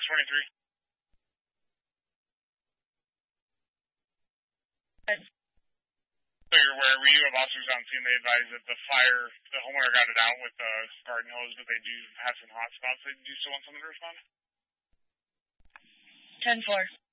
23. So you're aware, you have officers on scene, they advise that the homeowner got it out with a garden hose, but they do have some hot spots. Do you still want someone to respond? 10-4.